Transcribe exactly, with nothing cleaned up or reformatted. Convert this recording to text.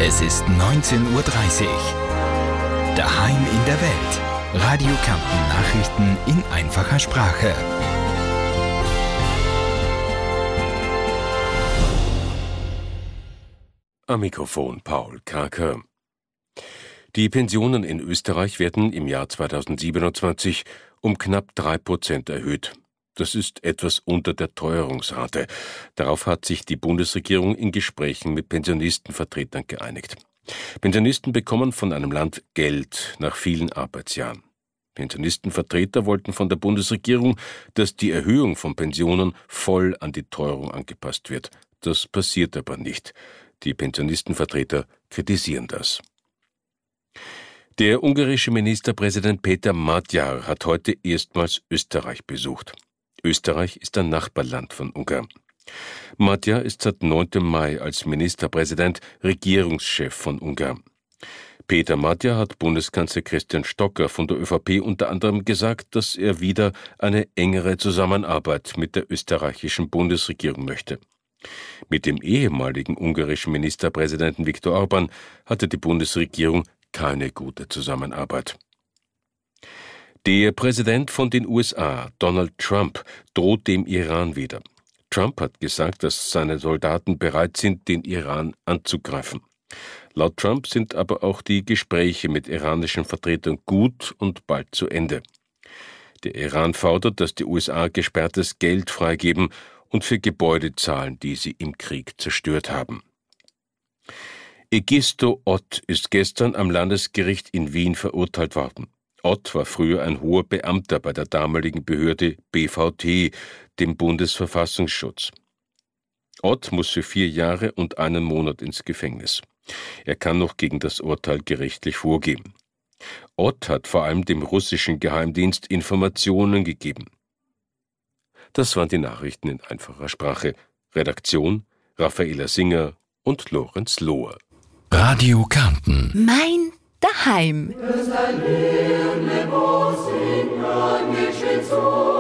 Es ist neunzehn Uhr dreißig. Daheim in der Welt. Radio Kärnten Nachrichten in einfacher Sprache. Am Mikrofon Paul Kraker. Die Pensionen in Österreich werden im Jahr zweitausendsiebenundzwanzig um knapp drei Prozent erhöht. Das ist etwas unter der Teuerungsrate. Darauf hat sich die Bundesregierung in Gesprächen mit Pensionistenvertretern geeinigt. Pensionisten bekommen von einem Land Geld nach vielen Arbeitsjahren. Pensionistenvertreter wollten von der Bundesregierung, dass die Erhöhung von Pensionen voll an die Teuerung angepasst wird. Das passiert aber nicht. Die Pensionistenvertreter kritisieren das. Der ungarische Ministerpräsident Péter Magyar hat heute erstmals Österreich besucht. Österreich ist ein Nachbarland von Ungarn. Magyar ist seit neunten Mai als Ministerpräsident Regierungschef von Ungarn. Péter Magyar hat Bundeskanzler Christian Stocker von der ÖVP unter anderem gesagt, dass er wieder eine engere Zusammenarbeit mit der österreichischen Bundesregierung möchte. Mit dem ehemaligen ungarischen Ministerpräsidenten Viktor Orbán hatte die Bundesregierung keine gute Zusammenarbeit. Der Präsident von den U S A, Donald Trump, droht dem Iran wieder. Trump hat gesagt, dass seine Soldaten bereit sind, den Iran anzugreifen. Laut Trump sind aber auch die Gespräche mit iranischen Vertretern gut und bald zu Ende. Der Iran fordert, dass die U S A gesperrtes Geld freigeben und für Gebäude zahlen, die sie im Krieg zerstört haben. Egisto Ott ist gestern am Landesgericht in Wien verurteilt worden. Ott war früher ein hoher Beamter bei der damaligen Behörde B V T, dem Bundesverfassungsschutz. Ott muss für vier Jahre und einen Monat ins Gefängnis. Er kann noch gegen das Urteil gerichtlich vorgehen. Ott hat vor allem dem russischen Geheimdienst Informationen gegeben. Das waren die Nachrichten in einfacher Sprache. Redaktion Raffaela Singer und Lorenz Lohr. Radio Kärnten. Mein Daheim. Es ist ein Leben, wo singt, geschieht so.